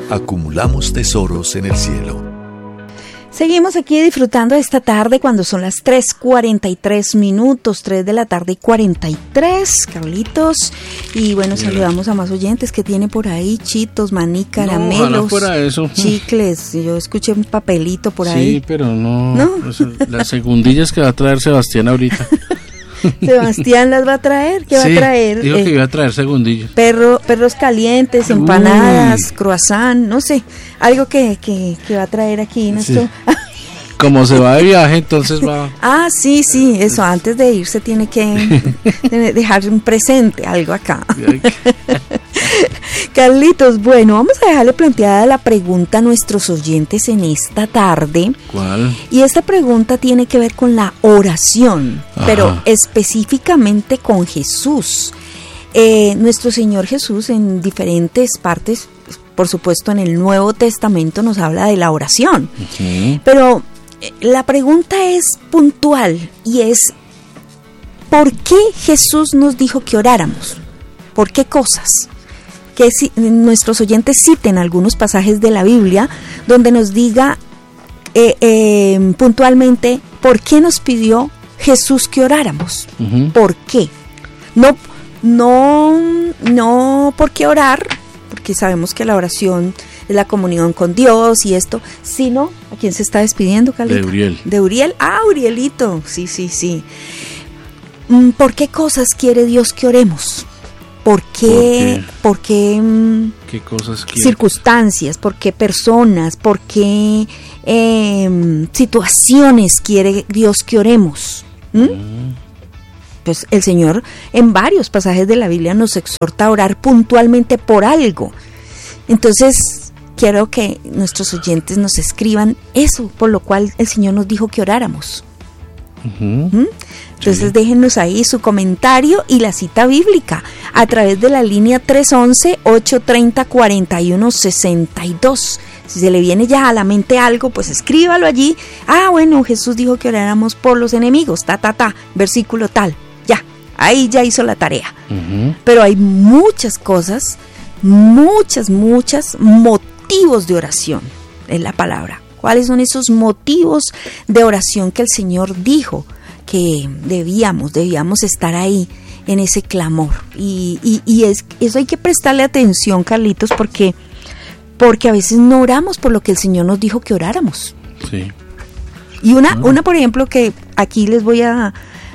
acumulamos tesoros en el cielo. Seguimos aquí disfrutando de esta tarde cuando son las 3:43, 3 de la tarde y 43, Carlitos. Y bueno, saludamos a más oyentes que tiene por ahí, chitos, maní, caramelos, chicles. Yo escuché un papelito por ahí. Sí, pero no. Las segundillas que va a traer Sebastián ahorita. Sebastián las va a traer. ¿Qué va a traer? Dijo que iba a traer segundillos. Perros calientes, empanadas, croissant, no sé, algo que va a traer aquí nuestro. Sí. Como se va de viaje, entonces va. Sí, eso, antes de irse tiene que dejar un presente, algo acá. Carlitos, bueno, vamos a dejarle planteada la pregunta a nuestros oyentes en esta tarde. ¿Cuál? Y esta pregunta tiene que ver con la oración, pero específicamente con Jesús. Nuestro Señor Jesús en diferentes partes, por supuesto en el Nuevo Testamento nos habla de la oración. Uh-huh. Pero la pregunta es puntual y es, ¿por qué Jesús nos dijo que oráramos? ¿Por qué cosas? Que nuestros oyentes citen algunos pasajes de la Biblia donde nos diga puntualmente por qué nos pidió Jesús que oráramos. Uh-huh. ¿Por qué? No por qué orar, porque sabemos que la oración es la comunión con Dios y esto, sino, ¿a quién se está despidiendo, Carlito? De Uriel. De Uriel, Urielito, sí. ¿Por qué cosas quiere Dios que oremos? ¿Por qué ¿qué cosas quiere? Circunstancias? ¿Por qué personas? ¿Por qué situaciones quiere Dios que oremos? Pues el Señor en varios pasajes de la Biblia nos exhorta a orar puntualmente por algo. Entonces quiero que nuestros oyentes nos escriban eso por lo cual el Señor nos dijo que oráramos. Uh-huh. Entonces déjennos ahí su comentario y la cita bíblica a través de la línea 311-830-4162. Si se le viene ya a la mente algo, pues escríbalo allí. Bueno, Jesús dijo que oráramos por los enemigos, versículo tal. Ya, ahí ya hizo la tarea. Uh-huh. Pero hay muchas cosas, muchos motivos de oración en la palabra. ¿Cuáles son esos motivos de oración que el Señor dijo que debíamos estar ahí en ese clamor? Y eso hay que prestarle atención, Carlitos, porque a veces no oramos por lo que el Señor nos dijo que oráramos. Sí. Y una por ejemplo, que aquí les voy a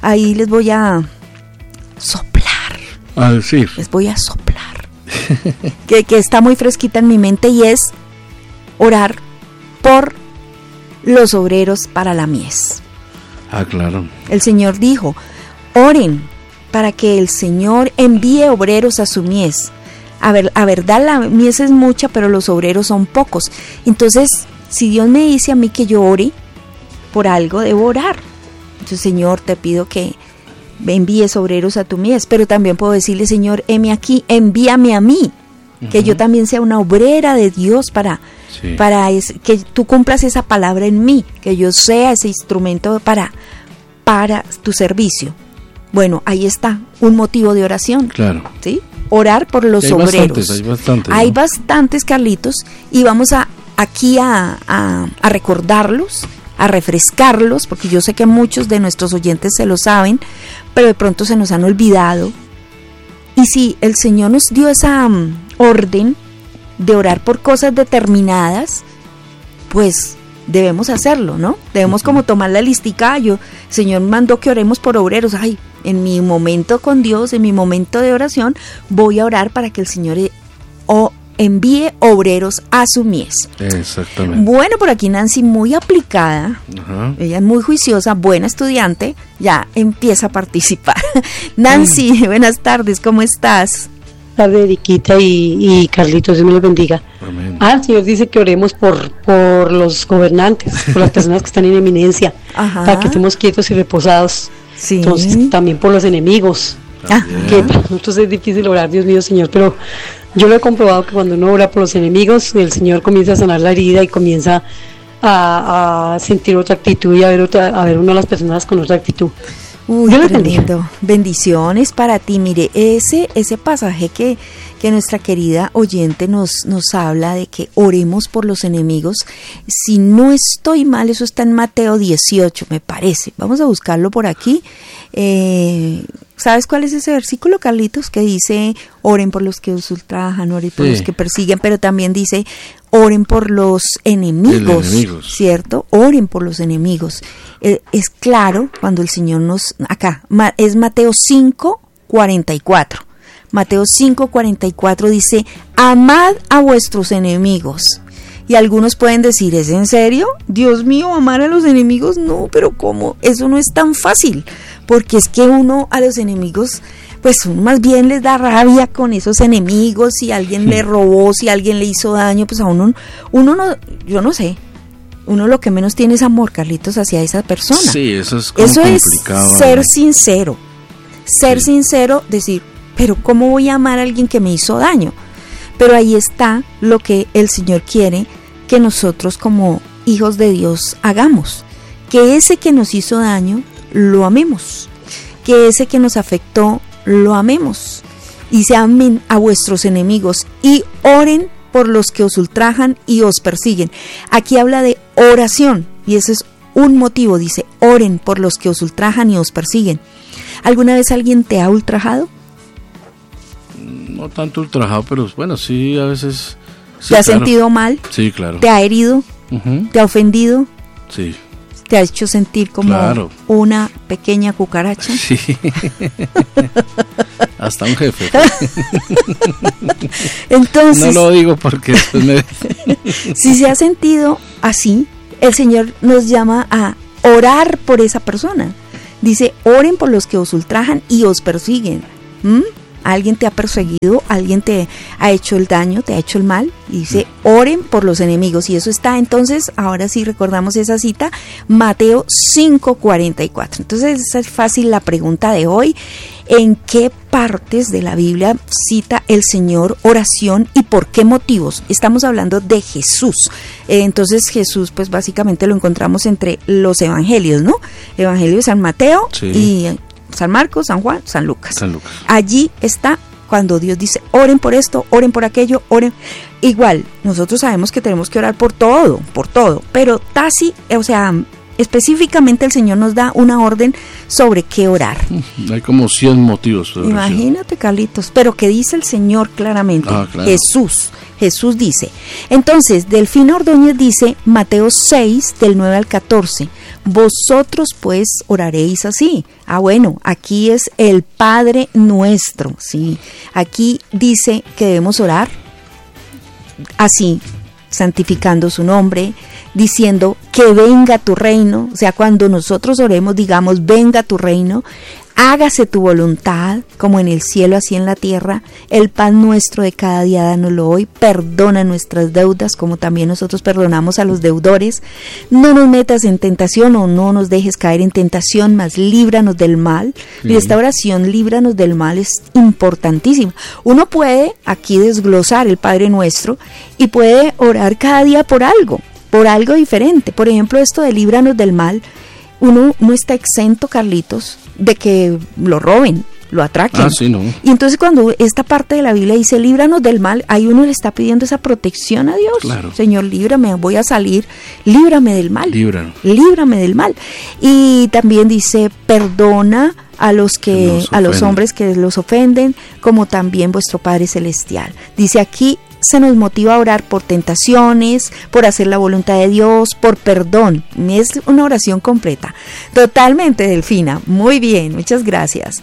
soplar. A decir. Les voy a soplar. que está muy fresquita en mi mente, y es orar por los obreros para la mies. Claro. El Señor dijo, oren para que el Señor envíe obreros a su mies. A verdad la mies es mucha, pero los obreros son pocos. Entonces, si Dios me dice a mí que yo ore por algo, debo orar. Entonces, Señor, te pido que envíes obreros a tu mies, pero también puedo decirle, Señor, heme aquí, envíame a mí, uh-huh, que yo también sea una obrera de Dios para que tú cumplas esa palabra en mí, que yo sea ese instrumento para tu servicio. Bueno, ahí está un motivo de oración. Claro. ¿Sí? Orar por los obreros. Hay bastantes, Carlitos, y vamos aquí a recordarlos, a refrescarlos, porque yo sé que muchos de nuestros oyentes se lo saben, pero de pronto se nos han olvidado. Y si el Señor nos dio esa orden de orar por cosas determinadas, pues debemos hacerlo, ¿no? Debemos como tomar la listica. Señor mandó que oremos por obreros. En mi momento con Dios, en mi momento de oración, voy a orar para que el Señor envíe obreros a su mies. Exactamente. Bueno, por aquí Nancy, muy aplicada, uh-huh, ella es muy juiciosa, buena estudiante, ya empieza a participar. Nancy, buenas tardes, ¿cómo estás? Tarde, Eriquita y Carlitos, Dios me los bendiga. Amén. El Señor dice que oremos por los gobernantes, por las personas que están en eminencia, ajá, para que estemos quietos y reposados. Sí. Entonces, también por los enemigos, que para nosotros es difícil orar, Dios mío, Señor, pero yo lo he comprobado que cuando uno ora por los enemigos, el Señor comienza a sanar la herida y comienza a sentir otra actitud y a ver uno a las personas con otra actitud. Uy, tremendo. Bendiciones para ti. Mire, ese pasaje que nuestra querida oyente nos habla de que oremos por los enemigos. Si no estoy mal, eso está en Mateo 18, me parece. Vamos a buscarlo por aquí. ¿Sabes cuál es ese versículo, Carlitos? Que dice, oren por los que os ultrajan, oren por los que persiguen, pero también dice, oren por los enemigos, ¿cierto? Oren por los enemigos. Es claro cuando el Señor acá, es Mateo 5:44. Mateo 5:44 dice, amad a vuestros enemigos. Y algunos pueden decir, ¿es en serio? Dios mío, amar a los enemigos, no, pero ¿cómo? Eso no es tan fácil, porque es que uno a los enemigos, pues uno más bien les da rabia con esos enemigos, si alguien le robó, si alguien le hizo daño, pues a uno no, yo no sé, uno lo que menos tiene es amor, Carlitos, hacia esa persona. Sí, eso es como complicado. Es ser sincero, sincero, decir, pero ¿cómo voy a amar a alguien que me hizo daño? Pero ahí está lo que el Señor quiere que nosotros como hijos de Dios hagamos, que ese que nos hizo daño lo amemos, que ese que nos afectó lo amemos, y se amen a vuestros enemigos y oren por los que os ultrajan y os persiguen. Aquí habla de oración y ese es un motivo, dice, oren por los que os ultrajan y os persiguen. ¿Alguna vez alguien te ha ultrajado? No tanto ultrajado, pero bueno, sí, a veces... Sí, ¿te has sentido mal? Sí, claro. ¿Te ha herido? ¿Te ha ofendido? Sí. ¿Te ha hecho sentir como una pequeña cucaracha? Sí. Hasta un jefe. Entonces... No lo digo porque después me... Si se ha sentido así, el Señor nos llama a orar por esa persona. Dice, oren por los que os ultrajan y os persiguen. Alguien te ha perseguido, alguien te ha hecho el daño, te ha hecho el mal, y dice, oren por los enemigos, y eso está, entonces, ahora sí recordamos esa cita, Mateo 5:44. Entonces, esa es fácil la pregunta de hoy, ¿en qué partes de la Biblia cita el Señor oración y por qué motivos? Estamos hablando de Jesús, entonces Jesús, pues básicamente lo encontramos entre los evangelios, ¿no? Evangelio de San Mateo y San Marcos, San Juan, San Lucas. Allí está cuando Dios dice, oren por esto, oren por aquello, oren. Igual, nosotros sabemos que tenemos que orar por todo, pero específicamente el Señor nos da una orden sobre qué orar. Hay como 100 motivos. Imagínate, Carlitos, pero que dice el Señor claramente, claro. Jesús dice. Entonces, Delfina Ordóñez dice, Mateo 6, del 9 al 14, vosotros pues oraréis así. Bueno, aquí es el Padre Nuestro, sí. Aquí dice que debemos orar así, santificando su nombre, diciendo que venga tu reino, o sea, cuando nosotros oremos, digamos, venga tu reino, hágase tu voluntad, como en el cielo, así en la tierra, el pan nuestro de cada día dánoslo hoy, perdona nuestras deudas, como también nosotros perdonamos a los deudores, no nos metas en tentación, o no nos dejes caer en tentación, mas líbranos del mal. Y esta oración, líbranos del mal, es importantísima. Uno puede aquí desglosar el Padre Nuestro, y puede orar cada día por algo diferente. Por ejemplo, esto de líbranos del mal, uno no está exento, Carlitos, de que lo roben, lo atraquen. No. Y entonces cuando esta parte de la Biblia dice líbranos del mal, ahí uno le está pidiendo esa protección a Dios. Claro. Señor, líbrame, voy a salir, líbrame del mal. Líbrame del mal. Y también dice, perdona a los hombres que los ofenden, como también vuestro Padre Celestial. Dice aquí, se nos motiva a orar por tentaciones, por hacer la voluntad de Dios, por perdón. Es una oración completa. Totalmente, Delfina. Muy bien, muchas gracias.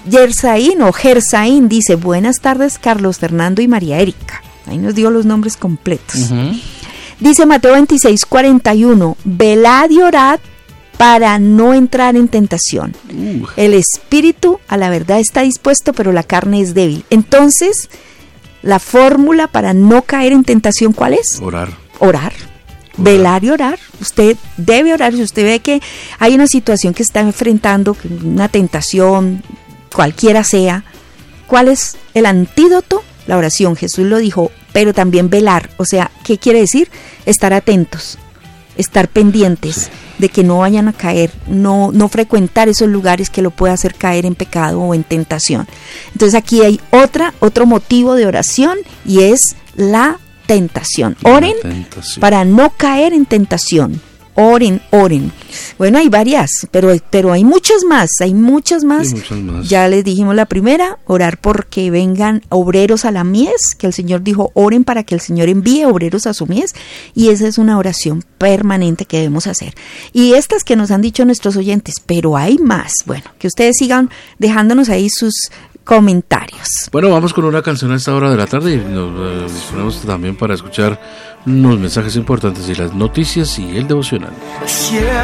Gersaín dice, buenas tardes, Carlos Fernando y María Erika. Ahí nos dio los nombres completos. Dice Mateo 26:41, velad y orad para no entrar en tentación. El espíritu a la verdad está dispuesto, pero la carne es débil. Entonces, la fórmula para no caer en tentación, ¿cuál es? Orar. Velar y orar. Usted debe orar. Si usted ve que hay una situación que está enfrentando, una tentación, cualquiera sea, ¿cuál es el antídoto? La oración. Jesús lo dijo, pero también velar. O sea, ¿qué quiere decir? Estar atentos, estar pendientes. de que no vayan a caer, no frecuentar esos lugares que lo puede hacer caer en pecado o en tentación. Entonces aquí hay otro motivo de oración, y es la tentación. Oren para no caer en tentación. Oren. Bueno, hay varias, pero hay muchas más. Ya les dijimos la primera, orar porque vengan obreros a la mies, que el Señor dijo, oren para que el Señor envíe obreros a su mies, y esa es una oración permanente que debemos hacer. Y estas que nos han dicho nuestros oyentes, pero hay más. Bueno, que ustedes sigan dejándonos ahí sus comentarios. Bueno, vamos con una canción a esta hora de la tarde y nos disponemos también para escuchar unos mensajes importantes y las noticias y el devocional. Cielo